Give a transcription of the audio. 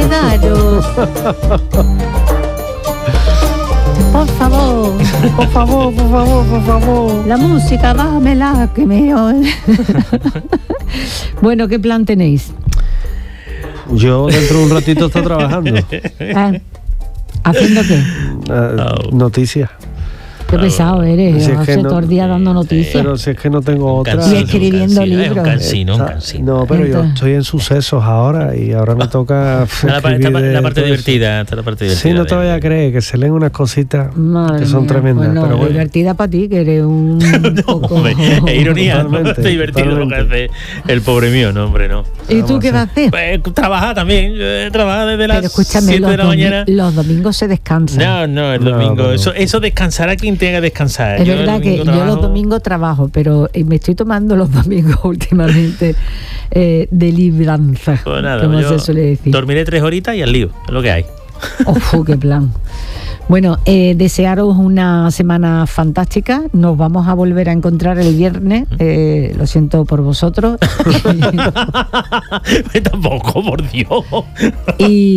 quedaros. Por favor. Por favor, por favor, por favor. La música, dámela, que me oye. Bueno, ¿qué plan tenéis? Yo dentro de un ratito estoy trabajando. ¿Haciendo qué? Noticias. Qué pesado eres, Si es que hace todo el día dando noticias. Pero si es que no tengo otra. Y escribiendo libros. Es un cansino, un cansino. No, pero yo estoy en sucesos ahora y ahora me toca la parte divertida. Sí, no te vayas a creer que se leen unas cositas que son tremendas. Bueno, pero bueno. divertida para ti, que eres un poco... Es ironía, no es divertido lo que hace el pobre mío, no, hombre, no. ¿Y tú qué vas a hacer? Pues trabajar también, trabajar desde las 7 de la mañana. Los domingos se descansa. No, el domingo. Eso descansará quien tenga que descansar. Es verdad que yo los domingos trabajo, pero me estoy tomando los domingos últimamente de libranza, pues nada, como se suele decir. Dormiré 3 horitas y al lío, es lo que hay. ¡Qué plan! Bueno, desearos una semana fantástica. Nos vamos a volver a encontrar el viernes. Lo siento por vosotros. Tampoco, por Dios. Y